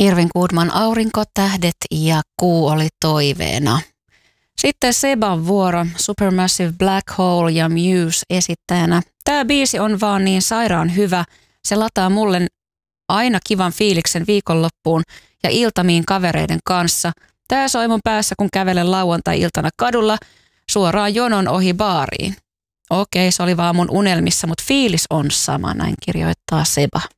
Irvin Goodman Aurinko, tähdet ja kuu oli toiveena. Sitten Seban vuoro, Supermassive Black Hole ja Muse esittäjänä. Tää biisi on vaan niin sairaan hyvä. Se lataa mulle aina kivan fiiliksen viikonloppuun ja iltamiin kavereiden kanssa. Tää soi mun päässä, kun kävelen lauantai-iltana kadulla suoraan jonon ohi baariin. Okei, se oli vaan mun unelmissa, mutta fiilis on sama, näin kirjoittaa Seba.